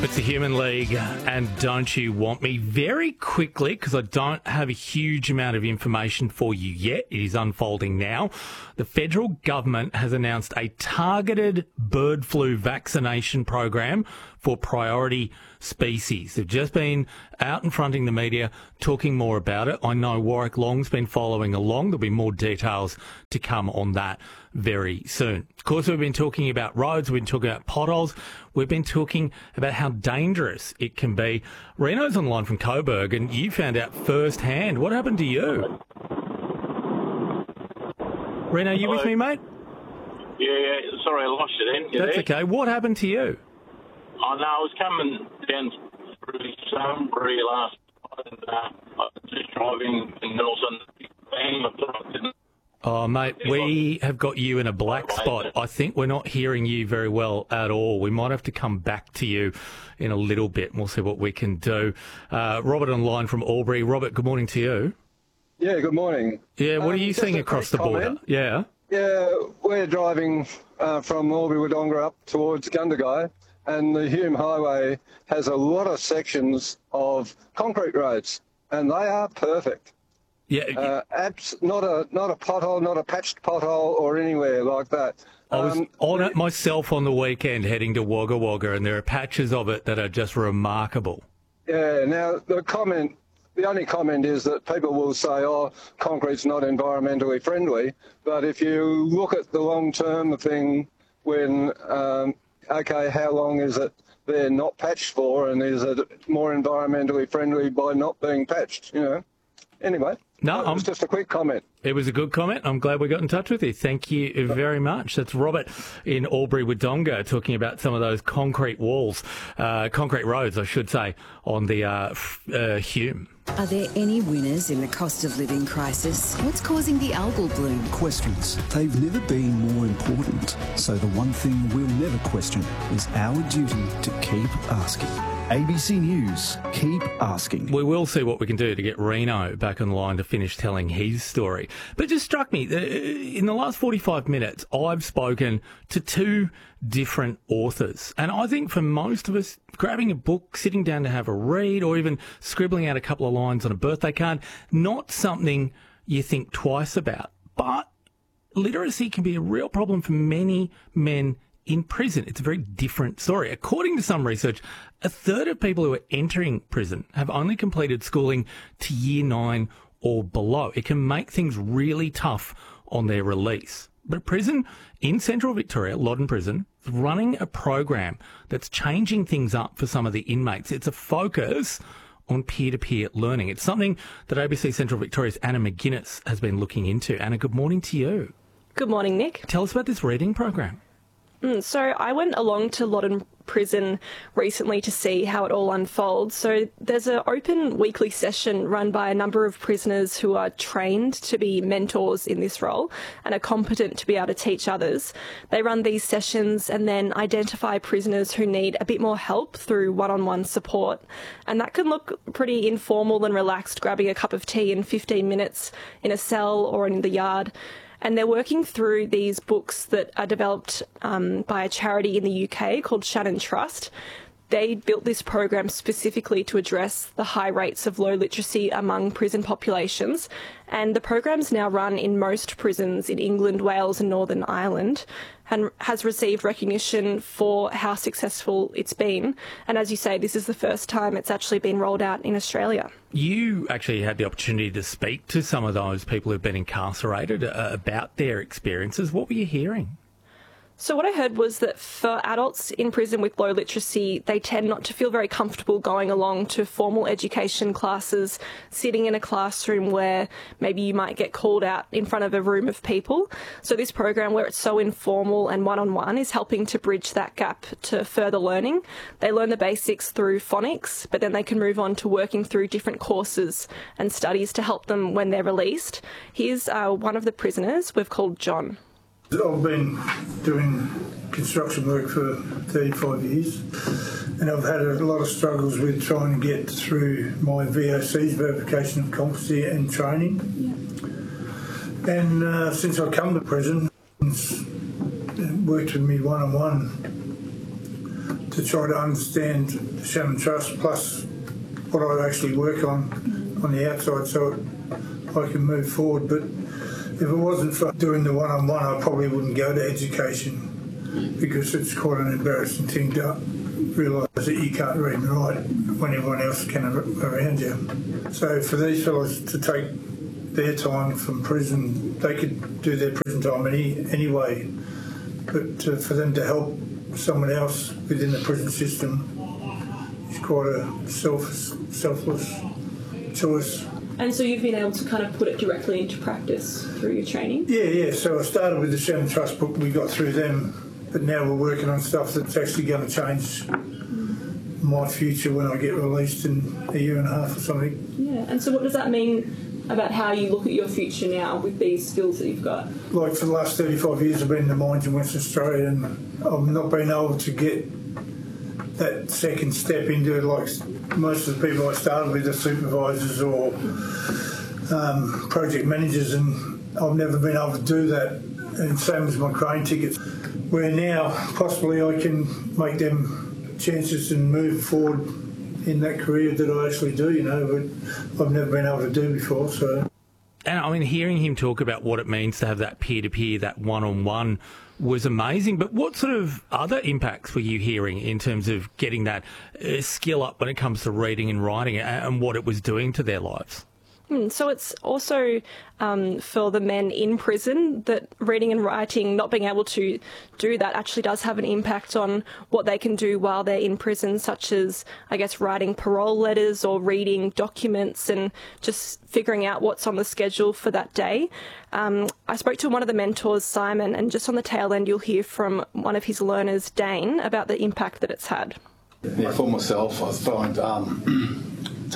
It's the Human League and Don't You Want Me? Very quickly, because I don't have a huge amount of information for you yet. It is unfolding now. The federal government has announced a targeted bird flu vaccination program for priority species. They've just been out in fronting the media talking more about it. I know Warwick Long's been following along. There'll be more details to come on that very soon. Of course, we've been talking about roads, we've been talking about potholes, we've been talking about how dangerous it can be. Reno's on the line from Coburg, and you found out firsthand. What happened to you? Reno, you with me, mate? Yeah, sorry, I lost you then. That's okay. What happened to you? I know, I was coming down through Sunbury last night, and I was just driving, and all of a sudden, bang, my truck didn't. Oh, mate, we have got you in a black spot. I think we're not hearing you very well at all. We might have to come back to you in a little bit, and we'll see what we can do. Robert on the line from Albury. Robert, good morning to you. Yeah, good morning. Yeah, what are you seeing across the border? Yeah. Yeah, we're driving from Albury-Wodonga up towards Gundagai, and the Hume Highway has a lot of sections of concrete roads, and they are perfect. Yeah, not a pothole, not a patched pothole or anywhere like that. I was on it myself on the weekend heading to Wagga Wagga, and there are patches of it that are just remarkable. Yeah, now the only comment is that people will say, oh, concrete's not environmentally friendly, but if you look at the long-term thing when, how long is it they're not patched for, and is it more environmentally friendly by not being patched, Anyway, no, it was just a quick comment. It was a good comment. I'm glad we got in touch with you. Thank you very much. That's Robert in Albury-Wodonga talking about some of those concrete roads, I should say, on the Hume. Are there any winners in the cost of living crisis? What's causing the algal bloom? Questions. They've never been more important. So the one thing we'll never question is our duty to keep asking. ABC News, keep asking. We will see what we can do to get Reno back on the line to finish telling his story. But it just struck me, in the last 45 minutes, I've spoken to two different authors. And I think for most of us, grabbing a book, sitting down to have a read, or even scribbling out a couple of lines on a birthday card, not something you think twice about. But literacy can be a real problem for many men in prison. It's a very different story. According to some research, a third of people who are entering prison have only completed schooling to year 9 or below. It can make things really tough on their release. But a prison in central Victoria, Loddon Prison, is running a program that's changing things up for some of the inmates. It's a focus on peer-to-peer learning. It's something that ABC Central Victoria's Anna McGuinness has been looking into. Anna, good morning to you. Good morning, Nick. Tell us about this reading program. So I went along to Loddon Prison recently to see how it all unfolds. So there's an open weekly session run by a number of prisoners who are trained to be mentors in this role and are competent to be able to teach others. They run these sessions and then identify prisoners who need a bit more help through one-on-one support. And that can look pretty informal and relaxed, grabbing a cup of tea in 15 minutes in a cell or in the yard. And they're working through these books that are developed by a charity in the UK called Shannon Trust. They built this program specifically to address the high rates of low literacy among prison populations. And the program's now run in most prisons in England, Wales and Northern Ireland, and has received recognition for how successful it's been. And as you say, this is the first time it's actually been rolled out in Australia. You actually had the opportunity to speak to some of those people who've been incarcerated about their experiences. What were you hearing? So what I heard was that for adults in prison with low literacy, they tend not to feel very comfortable going along to formal education classes, sitting in a classroom where maybe you might get called out in front of a room of people. So this program, where it's so informal and one-on-one, is helping to bridge that gap to further learning. They learn the basics through phonics, but then they can move on to working through different courses and studies to help them when they're released. Here's one of the prisoners we've called John. I've been doing construction work for 35 years, and I've had a lot of struggles with trying to get through my VOCs, verification of competency and training. And since I come to prison, worked with me one-on-one to try to understand the Salmon Trust plus what I actually work on the outside so I can move forward. But if it wasn't for doing the one-on-one, I probably wouldn't go to education because it's quite an embarrassing thing to realise that you can't read and write when everyone else can around you. So for these fellows to take their time from prison, they could do their prison time anyway, but for them to help someone else within the prison system is quite a selfless choice. And so you've been able to kind of put it directly into practice through your training? Yeah. So I started with the Salmon Trust book, we got through them, but now we're working on stuff that's actually going to change my future when I get released in a year and a half or something. Yeah, and so what does that mean about how you look at your future now with these skills that you've got? Like for the last 35 years I've been in the mines in Western Australia and I've not been able to get that second step into it. Like most of the people I started with are supervisors or project managers, and I've never been able to do that, and same as my crane tickets, where now possibly I can make them chances and move forward in that career that I actually do, but I've never been able to do before. So, and I mean, hearing him talk about what it means to have that peer-to-peer, that one-on-one was amazing. But what sort of other impacts were you hearing in terms of getting that skill up when it comes to reading and writing and what it was doing to their lives? So it's also for the men in prison that reading and writing, not being able to do that actually does have an impact on what they can do while they're in prison, such as, I guess, writing parole letters or reading documents and just figuring out what's on the schedule for that day. I spoke to one of the mentors, Simon, and just on the tail end you'll hear from one of his learners, Dane, about the impact that it's had. Yeah, for myself, I find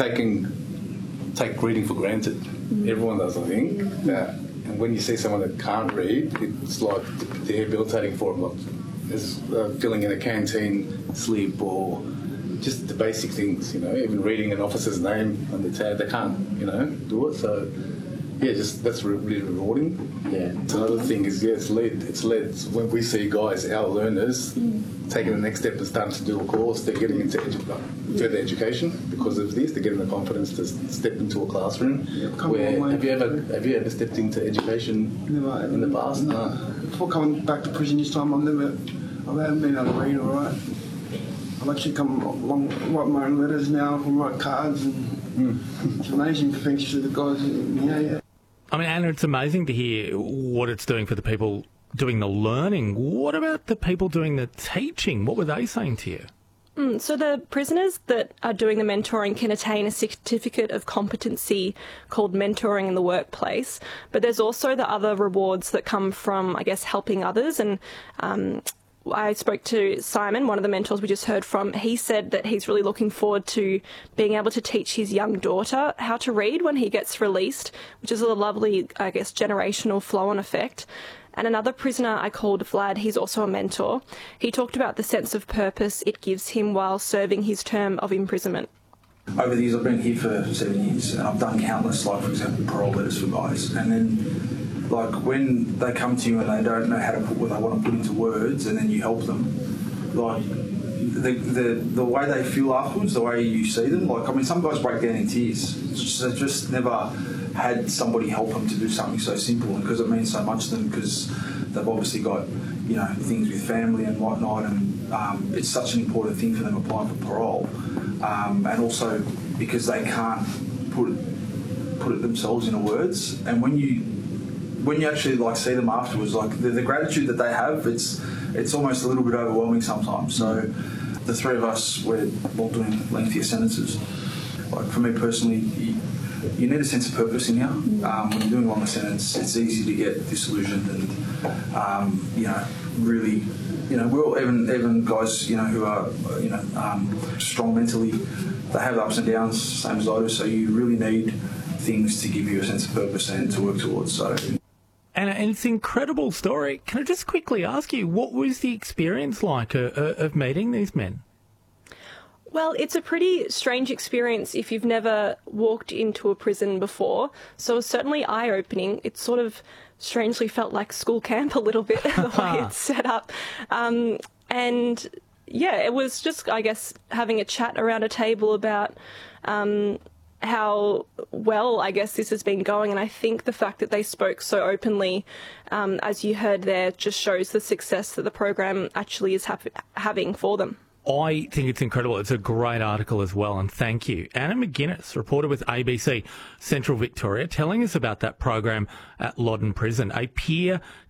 take reading for granted. Everyone does, I think. And when you see someone that can't read, it's like debilitating for them. Like there's filling in a canteen slip or just the basic things, even reading an officer's name on the tab, they can't, do it. So, yeah, that's really rewarding. Yeah. Another thing is, it's led when we see guys, our learners, taking the next step and starting to do a course, they're getting into further education because of this. They're getting the confidence to step into a classroom. Have you ever stepped into education in the past? No. Before coming back to prison this time, I haven't been able to read all right. I've actually come along, write my own letters now, and write cards, and it's amazing thanks to the guys. Yeah. I mean, Anna, it's amazing to hear what it's doing for the people doing the learning. What about the people doing the teaching? What were they saying to you? So the prisoners that are doing the mentoring can attain a certificate of competency called mentoring in the workplace. But there's also the other rewards that come from, I guess, helping others. And I spoke to Simon, one of the mentors we just heard from. He said that he's really looking forward to being able to teach his young daughter how to read when he gets released, which is a lovely, I guess, generational flow-on effect. And another prisoner I called Vlad, he's also a mentor. He talked about the sense of purpose it gives him while serving his term of imprisonment. Over the years, I've been here for 7 years, and I've done countless, like, for example, parole letters for guys. And then, like, when they come to you and they don't know how to put what they want to put into words, and then you help them, like, the way they feel afterwards, the way you see them, like, I mean, some guys break down in tears. They just never had somebody help them to do something so simple, and because it means so much to them, because they've obviously got, things with family and whatnot, and it's such an important thing for them applying for parole, and also because they can't put it themselves into words. And when you actually like see them afterwards, like the gratitude that they have, it's almost a little bit overwhelming sometimes. So the three of us, we're all doing lengthier sentences. Like for me personally, you need a sense of purpose in here. When you're doing a longer sentence, it's easy to get disillusioned and, really, we're all, even guys, who are, strong mentally, they have ups and downs, same as I do, so you really need things to give you a sense of purpose and to work towards. So. And it's an incredible story. Can I just quickly ask you, what was the experience like of meeting these men? Well, it's a pretty strange experience if you've never walked into a prison before. So it was certainly eye-opening. It sort of strangely felt like school camp a little bit, the way it's set up. And yeah, it was just, I guess, having a chat around a table about how well, I guess, this has been going. And I think the fact that they spoke so openly, as you heard there, just shows the success that the program actually is having for them. I think it's incredible. It's a great article as well, and thank you. Anna McGuinness, reporter with ABC Central Victoria, telling us about that program at Loddon Prison, a peer